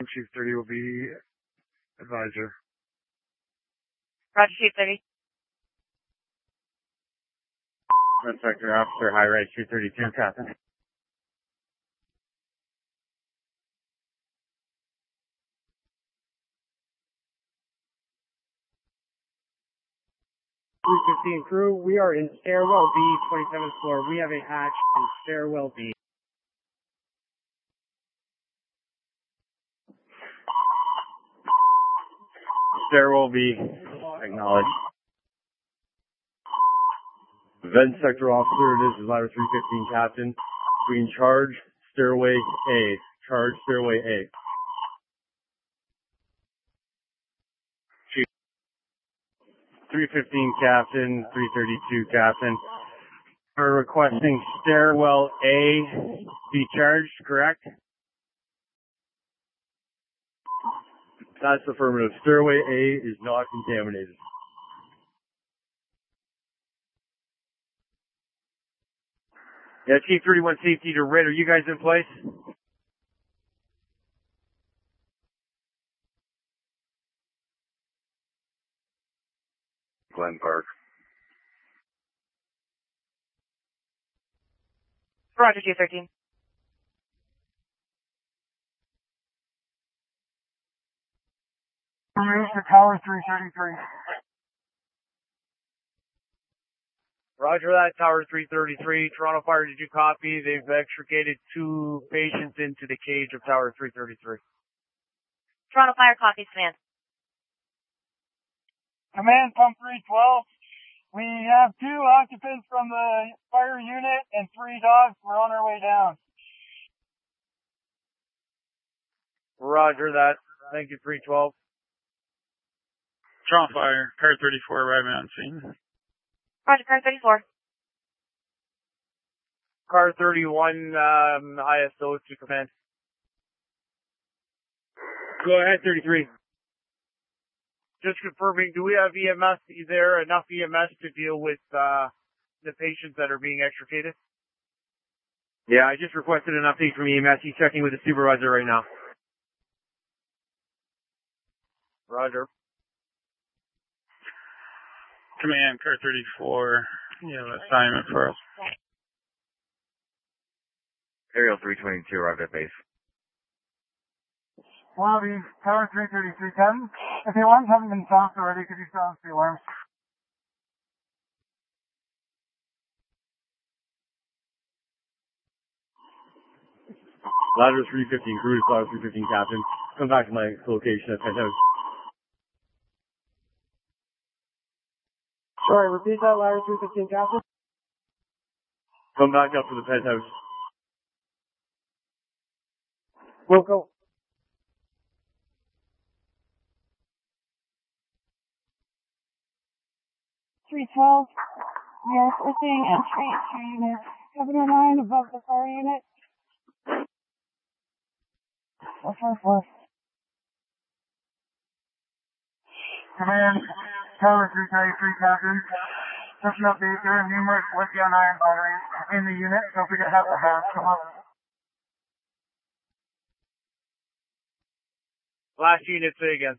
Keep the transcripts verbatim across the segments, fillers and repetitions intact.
Chief thirty will be advisor. Roger, Chief thirty. Inspector Officer, High Rise two thirty-two, Captain. three fifteen crew, we are in stairwell B, twenty-seventh floor. We have a hatch in stairwell B. Stairwell B, acknowledged. Vent Sector Officer, this is Ladder three fifteen, Captain. We can charge stairway A. Charge stairway A. Chief. three fifteen, Captain. three thirty-two, Captain. We're requesting stairwell A be charged, correct? That's affirmative. Stairway A is not contaminated. Yeah, Chief thirty-one Safety to Red. Are you guys in place? Glen Park. Roger, Chief thirteen. Move to Tower three thirty-three. Roger that, Tower three thirty-three. Toronto Fire, did you copy? They've extricated two patients into the cage of Tower three thirty-three. Toronto Fire copies, command. Command, pump three twelve. We have two occupants from the fire unit and three dogs. We're on our way down. Roger that. Thank you, three twelve. Toronto Fire, car thirty-four arriving on scene. Roger, car thirty-four. Car thirty-one, um, I S O to command. Go ahead, thirty-three. Just confirming, do we have E M S? Is there enough E M S to deal with uh, the patients that are being extricated? Yeah, I just requested an update from E M S. He's checking with the supervisor right now. Roger. Command, car thirty-four, you have an assignment for us. Aerial three twenty-two arrived at base. Lobby, Tower three thirty-three, Captain. If the alarms haven't been silenced already, could you silence the alarms? Ladder three fifteen, crew to Ladder three fifteen, Captain. Come back to my location at Penthouse. Sorry, repeat that, Ladder three fifteen, Captain. Come back up to the Penthouse. We'll go. three twelve, we are assisting and street two units. Governor nine above the fire unit. What's our force? Command, Tower three thirty-three, Captain. Just an update, there are numerous lithium ion batteries in the unit, so if we could have the half come up. Last unit, say again.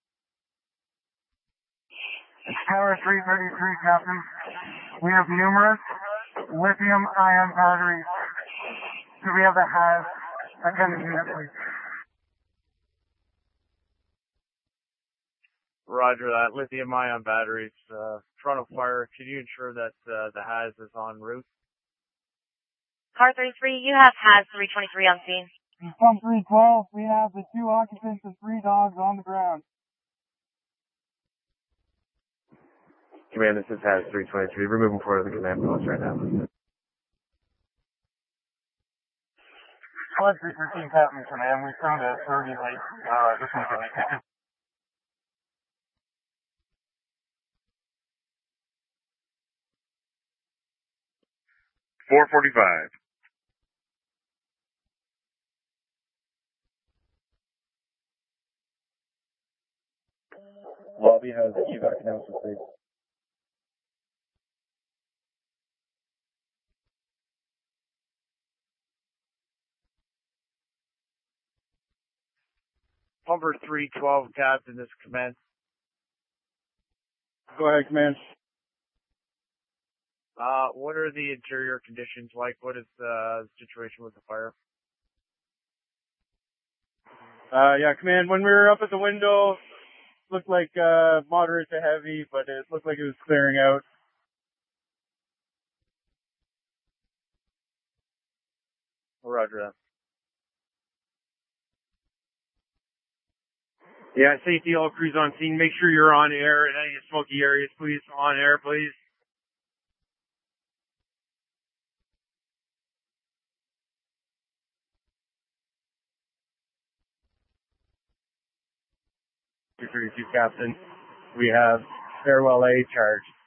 Tower three thirty-three, Captain. We have numerous lithium-ion batteries. So we have the half. Again, the unit, please. Roger that. Lithium-ion batteries. Uh, Toronto Fire, can you ensure that uh, the H A S is en route? Car thirty-three, you have H A S three twenty-three on scene. Pump three twelve, we have the two occupants and three dogs on the ground. Command, this is H A S three twenty-three. We're moving forward to the command post right now. Flood three fifteen, Captain, command. We found a thirty late. Uh, this one's really four forty-five. Lobby has evac announcement, please. Pumper three twelve, Captain, this command. Go ahead, command. Uh, what are the interior conditions like? What is the situation with the fire? Uh, yeah, command, when we were up at the window, looked like, uh, moderate to heavy, but it looked like it was clearing out. Roger that. Yeah, safety, all crews on scene. Make sure you're on air in any smoky areas, please. On air, please. two thirty-two, Captain. We have stairwell A charged.